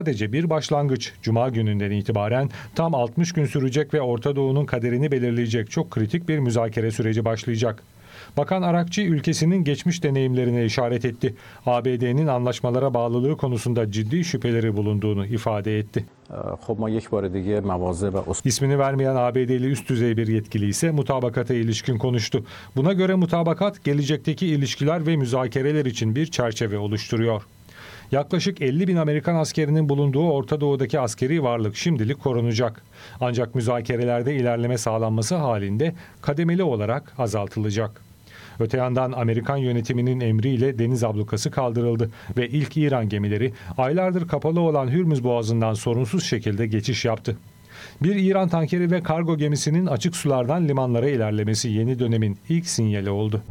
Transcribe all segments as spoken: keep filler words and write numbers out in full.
Sadece bir başlangıç. Cuma gününden itibaren tam altmış gün sürecek ve Orta Doğu'nun kaderini belirleyecek çok kritik bir müzakere süreci başlayacak. Bakan Arakçı ülkesinin geçmiş deneyimlerine işaret etti. A B D'nin anlaşmalara bağlılığı konusunda ciddi şüpheleri bulunduğunu ifade etti. İsmini vermeyen A B D'li üst düzey bir yetkili ise mutabakata ilişkin konuştu. Buna göre mutabakat gelecekteki ilişkiler ve müzakereler için bir çerçeve oluşturuyor. Yaklaşık elli bin Amerikan askerinin bulunduğu Orta Doğu'daki askeri varlık şimdilik korunacak. Ancak müzakerelerde ilerleme sağlanması halinde kademeli olarak azaltılacak. Öte yandan Amerikan yönetiminin emriyle deniz ablukası kaldırıldı ve ilk İran gemileri aylardır kapalı olan Hürmüz Boğazı'ndan sorunsuz şekilde geçiş yaptı. Bir İran tankeri ve kargo gemisinin açık sulardan limanlara ilerlemesi yeni dönemin ilk sinyali oldu.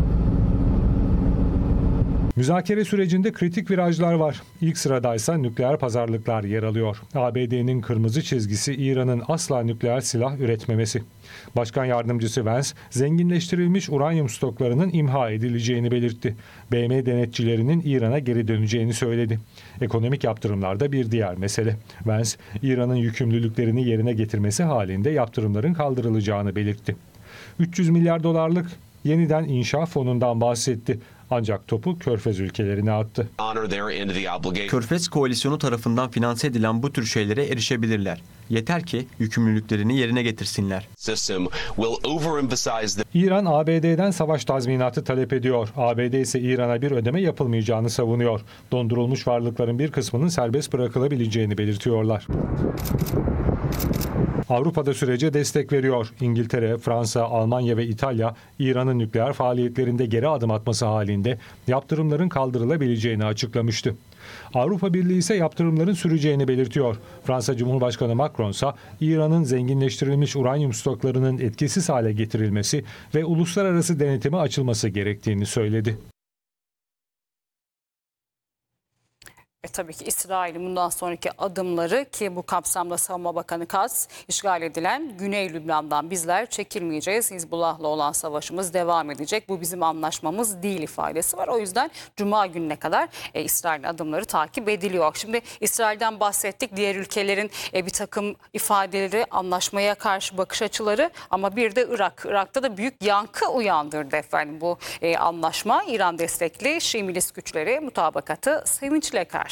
Müzakere sürecinde kritik virajlar var. İlk sıradaysa nükleer pazarlıklar yer alıyor. A B D'nin kırmızı çizgisi İran'ın asla nükleer silah üretmemesi. Başkan yardımcısı Vance, zenginleştirilmiş uranyum stoklarının imha edileceğini belirtti. B M denetçilerinin İran'a geri döneceğini söyledi. Ekonomik yaptırımlar da bir diğer mesele. Vance, İran'ın yükümlülüklerini yerine getirmesi halinde yaptırımların kaldırılacağını belirtti. üç yüz milyar dolarlık yeniden inşa fonundan bahsetti. Ancak topu Körfez ülkelerine attı. Körfez koalisyonu tarafından finanse edilen bu tür şeylere erişebilirler. Yeter ki yükümlülüklerini yerine getirsinler. İran A B D'den savaş tazminatı talep ediyor. A B D ise İran'a bir ödeme yapılmayacağını savunuyor. Dondurulmuş varlıkların bir kısmının serbest bırakılabileceğini belirtiyorlar. Avrupa'da sürece destek veriyor. İngiltere, Fransa, Almanya ve İtalya İran'ın nükleer faaliyetlerinde geri adım atması halinde yaptırımların kaldırılabileceğini açıklamıştı. Avrupa Birliği ise yaptırımların süreceğini belirtiyor. Fransa Cumhurbaşkanı Macron ise İran'ın zenginleştirilmiş uranyum stoklarının etkisiz hale getirilmesi ve uluslararası denetime açılması gerektiğini söyledi. E tabii ki İsrail'in bundan sonraki adımları, ki bu kapsamda Savunma Bakanı Katz, işgal edilen Güney Lübnan'dan bizler çekilmeyeceğiz. Hizbullah'la olan savaşımız devam edecek. Bu bizim anlaşmamız değil ifadesi var. O yüzden Cuma gününe kadar e, İsrail'in adımları takip ediliyor. Şimdi İsrail'den bahsettik. Diğer ülkelerin e, bir takım ifadeleri, anlaşmaya karşı bakış açıları, ama bir de Irak. Irak'ta da büyük yankı uyandırdı efendim bu e, anlaşma. İran destekli Şii milis güçleri mutabakatı sevinçle karşıladı.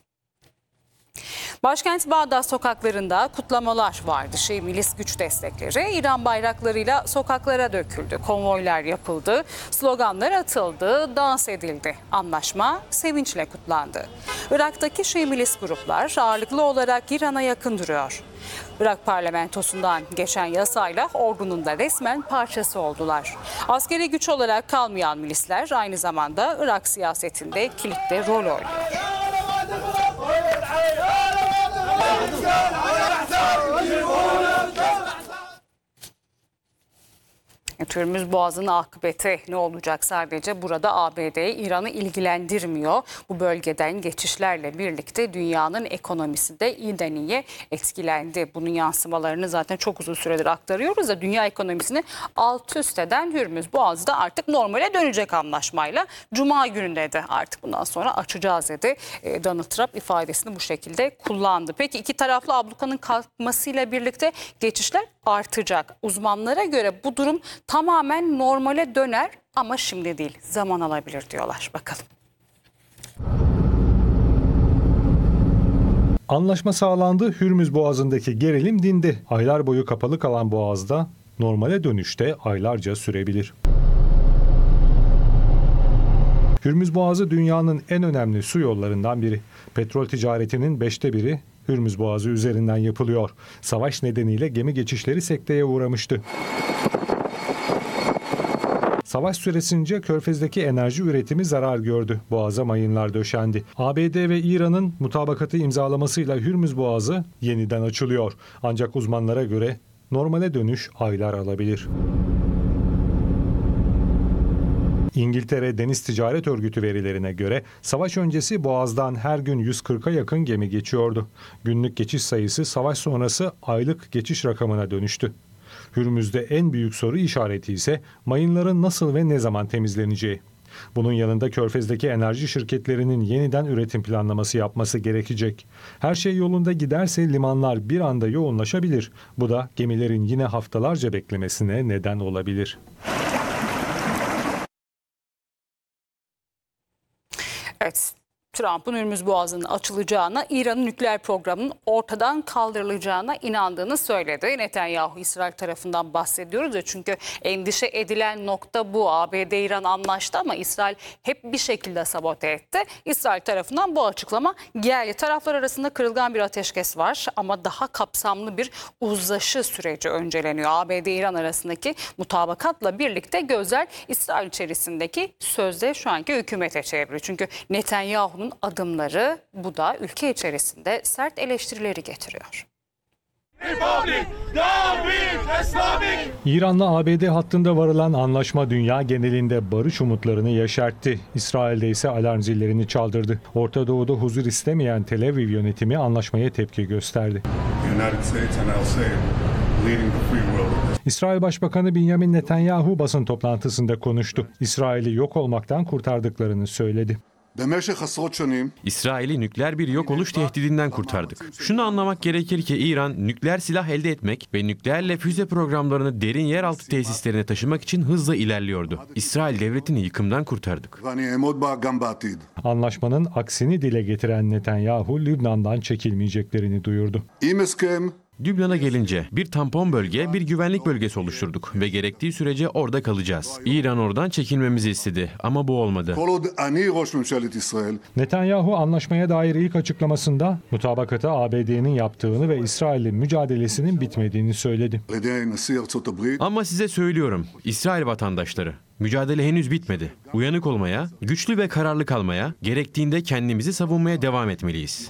Başkent Bağdat sokaklarında kutlamalar vardı. Şii milis güç destekleri İran bayraklarıyla sokaklara döküldü. Konvoylar yapıldı, sloganlar atıldı, dans edildi. Anlaşma sevinçle kutlandı. Irak'taki Şii milis gruplar ağırlıklı olarak İran'a yakın duruyor. Irak parlamentosundan geçen yasayla ordunun da resmen parçası oldular. Askeri güç olarak kalmayan milisler aynı zamanda Irak siyasetinde kilitli rol oynuyor. Hürmüz Boğazı'nın akıbeti ne olacak? Sadece burada A B D İran'ı ilgilendirmiyor. Bu bölgeden geçişlerle birlikte dünyanın ekonomisi de iyiden iyiye etkilendi. Bunun yansımalarını zaten çok uzun süredir aktarıyoruz da dünya ekonomisini alt üst eden Hürmüz Boğazı da artık normale dönecek anlaşmayla. Cuma gününde de artık bundan sonra açacağız dedi. E, Donald Trump ifadesini bu şekilde kullandı. Peki iki taraflı ablukanın kalkmasıyla birlikte geçişler artacak. Uzmanlara göre bu durum tamamen normale döner ama şimdi değil, zaman alabilir diyorlar. Bakalım. Anlaşma sağlandı, Hürmüz Boğazı'ndaki gerilim dindi. Aylar boyu kapalı kalan boğazda normale dönüşte aylarca sürebilir. Hürmüz Boğazı dünyanın en önemli su yollarından biri. Petrol ticaretinin beşte biri Hürmüz Boğazı üzerinden yapılıyor. Savaş nedeniyle gemi geçişleri sekteye uğramıştı. Savaş süresince Körfez'deki enerji üretimi zarar gördü. Boğaza mayınlar döşendi. A B D ve İran'ın mutabakatı imzalamasıyla Hürmüz Boğazı yeniden açılıyor. Ancak uzmanlara göre normale dönüş aylar alabilir. İngiltere Deniz Ticaret Örgütü verilerine göre savaş öncesi Boğaz'dan her gün yüz kırka yakın gemi geçiyordu. Günlük geçiş sayısı savaş sonrası aylık geçiş rakamına dönüştü. Hürmüz'de en büyük soru işareti ise mayınların nasıl ve ne zaman temizleneceği. Bunun yanında Körfez'deki enerji şirketlerinin yeniden üretim planlaması yapması gerekecek. Her şey yolunda giderse limanlar bir anda yoğunlaşabilir. Bu da gemilerin yine haftalarca beklemesine neden olabilir. Evet. Trump'ın Hürmüz Boğazı'nın açılacağına, İran'ın nükleer programının ortadan kaldırılacağına inandığını söyledi. Netanyahu, İsrail tarafından bahsediyoruz ya, çünkü endişe edilen nokta bu. A B D-İran anlaştı ama İsrail hep bir şekilde sabote etti. İsrail tarafından bu açıklama geldi. Taraflar arasında kırılgan bir ateşkes var ama daha kapsamlı bir uzlaşı süreci önceleniyor. A B D-İran arasındaki mutabakatla birlikte gözler İsrail içerisindeki sözde şu anki hükümete çeviriyor. Çünkü Netanyahu'nun adımları bu da ülke içerisinde sert eleştirileri getiriyor. İran'la A B D hattında varılan anlaşma dünya genelinde barış umutlarını yeşertti. İsrail'de ise alarm zillerini çaldırdı. Orta Doğu'da huzur istemeyen Tel Aviv yönetimi anlaşmaya tepki gösterdi. İsrail Başbakanı Benjamin Netanyahu basın toplantısında konuştu. İsrail'i yok olmaktan kurtardıklarını söyledi. İsrail'i nükleer bir yok oluş tehdidinden kurtardık. Şunu anlamak gerekir ki İran nükleer silah elde etmek ve nükleerle füze programlarını derin yeraltı tesislerine taşımak için hızla ilerliyordu. İsrail devletini yıkımdan kurtardık. Anlaşmanın aksini dile getiren Netanyahu, Lübnan'dan çekilmeyeceklerini duyurdu. Lübnan'a gelince bir tampon bölge, bir güvenlik bölgesi oluşturduk ve gerektiği sürece orada kalacağız. İran oradan çekilmemizi istedi ama bu olmadı. Netanyahu anlaşmaya dair ilk açıklamasında mutabakata A B D'nin yaptığını ve İsrail'in mücadelesinin bitmediğini söyledi. Ama size söylüyorum, İsrail vatandaşları, mücadele henüz bitmedi. Uyanık olmaya, güçlü ve kararlı kalmaya, gerektiğinde kendimizi savunmaya devam etmeliyiz.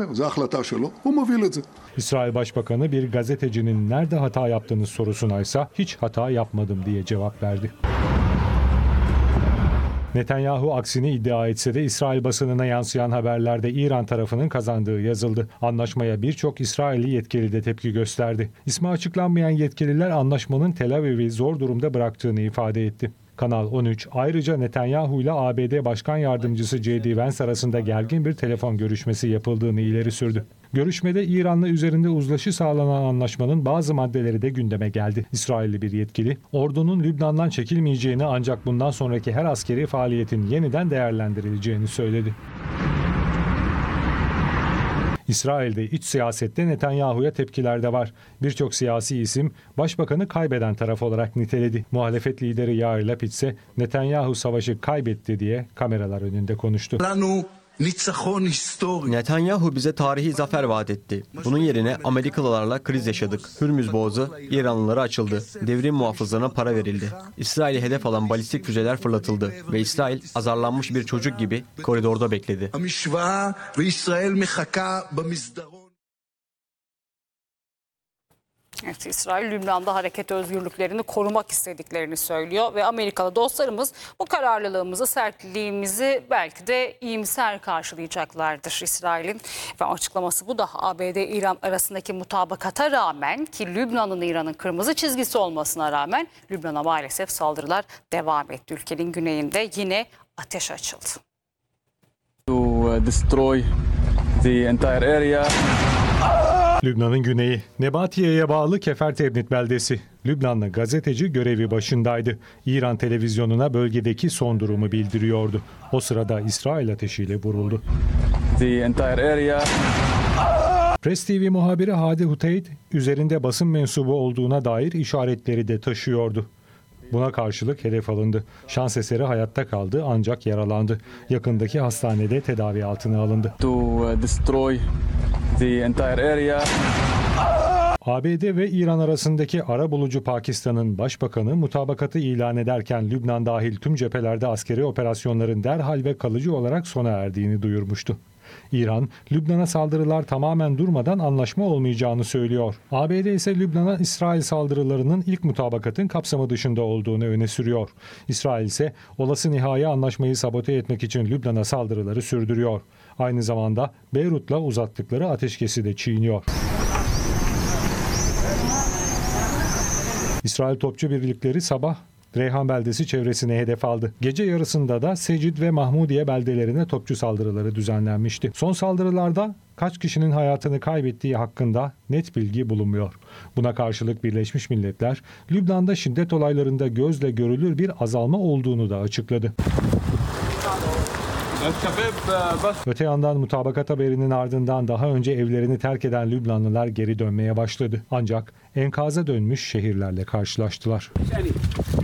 İsrail Başbakanı bir gazetecinin nerede hata yaptığınız sorusuna ise hiç hata yapmadım diye cevap verdi. Netanyahu aksini iddia etse de İsrail basınına yansıyan haberlerde İran tarafının kazandığı yazıldı. Anlaşmaya birçok İsrailli yetkili de tepki gösterdi. İsmi açıklanmayan yetkililer anlaşmanın Tel Aviv'i zor durumda bıraktığını ifade etti. Kanal on üç ayrıca Netanyahu ile A B D Başkan Yardımcısı J D Vance arasında gergin bir telefon görüşmesi yapıldığını ileri sürdü. Görüşmede İran'la üzerinde uzlaşı sağlanan anlaşmanın bazı maddeleri de gündeme geldi. İsrailli bir yetkili, ordunun Lübnan'dan çekilmeyeceğini ancak bundan sonraki her askeri faaliyetin yeniden değerlendirileceğini söyledi. İsrail'de iç siyasette Netanyahu'ya tepkiler de var. Birçok siyasi isim başbakanı kaybeden taraf olarak niteledi. Muhalefet lideri Yair Lapid ise Netanyahu savaşı kaybetti diye kameralar önünde konuştu. Netanyahu bize tarihi zafer vaat etti. Bunun yerine Amerikalılarla kriz yaşadık. Hürmüz Boğazı İranlılara açıldı. Devrim muhafızlarına para verildi. İsrail'i hedef alan balistik füzeler fırlatıldı ve İsrail azarlanmış bir çocuk gibi koridorda bekledi. Evet, İsrail Lübnan'da hareket özgürlüklerini korumak istediklerini söylüyor ve Amerikalı dostlarımız bu kararlılığımızı, sertliğimizi belki de iyimser karşılayacaklardır. İsrail'in ve açıklaması bu da A B D-İran arasındaki mutabakata rağmen, ki Lübnan'ın İran'ın kırmızı çizgisi olmasına rağmen Lübnan'a maalesef saldırılar devam etti. Ülkenin güneyinde yine ateş açıldı. To destroy the entire area. Lübnan'ın güneyi, Nebatiye'ye bağlı Kefer Tevnit beldesi. Lübnanlı gazeteci görevi başındaydı. İran televizyonuna bölgedeki son durumu bildiriyordu. O sırada İsrail ateşiyle vuruldu. The entire area. Press T V muhabiri Hadi Huteyt, üzerinde basın mensubu olduğuna dair işaretleri de taşıyordu. Buna karşılık hedef alındı. Şans eseri hayatta kaldı ancak yaralandı. Yakındaki hastanede tedavi altına alındı. To destroy the entire area. A B D ve İran arasındaki arabulucu Pakistan'ın başbakanı mutabakatı ilan ederken Lübnan dahil tüm cephelerde askeri operasyonların derhal ve kalıcı olarak sona erdiğini duyurmuştu. İran, Lübnan'a saldırılar tamamen durmadan anlaşma olmayacağını söylüyor. A B D ise Lübnan'a İsrail saldırılarının ilk mutabakatın kapsamı dışında olduğunu öne sürüyor. İsrail ise olası nihai anlaşmayı sabote etmek için Lübnan'a saldırıları sürdürüyor. Aynı zamanda Beyrut'la uzattıkları ateşkesi de çiğniyor. İsrail topçu birlikleri sabah Reyhan beldesi çevresine hedef aldı. Gece yarısında da Secid ve Mahmudiye beldelerine topçu saldırıları düzenlenmişti. Son saldırılarda kaç kişinin hayatını kaybettiği hakkında net bilgi bulunmuyor. Buna karşılık Birleşmiş Milletler, Lübnan'da şiddet olaylarında gözle görülür bir azalma olduğunu da açıkladı. Öte yandan mutabakat haberinin ardından daha önce evlerini terk eden Lübnanlılar geri dönmeye başladı. Ancak enkaza dönmüş şehirlerle karşılaştılar.